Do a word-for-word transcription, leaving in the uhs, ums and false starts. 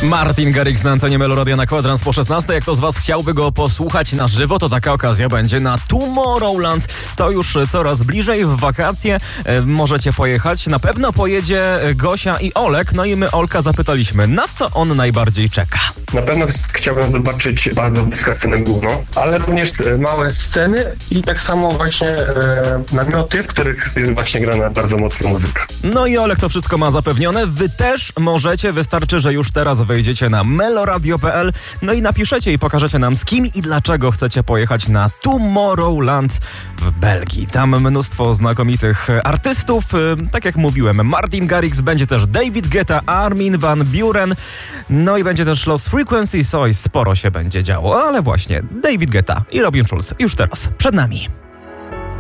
Martin Garrix na antenie Meloradia na kwadrans po szesnastej. Jak to z was chciałby go posłuchać na żywo, to taka okazja będzie na Tomorrowland. To już coraz bliżej, w wakacje e, możecie pojechać. Na pewno pojedzie Gosia i Olek. No i my Olka zapytaliśmy, na co on najbardziej czeka. Na pewno chciałbym zobaczyć bardzo blisko scenę główną, ale również małe sceny i tak samo właśnie e, namioty, w których jest właśnie grana bardzo mocna muzyka. No i Olek to wszystko ma zapewnione. Wy też możecie, wystarczy, że już teraz wejdziecie na meloradio kropka p l, no i napiszecie i pokażecie nam, z kim i dlaczego chcecie pojechać na Tomorrowland w Belgii. Tam mnóstwo znakomitych artystów. Tak jak mówiłem, Martin Garrix, będzie też David Guetta, Armin van Buuren, no i będzie też Lost Frequencies, oj, sporo się będzie działo, ale właśnie David Guetta i Robin Schulz już teraz przed nami.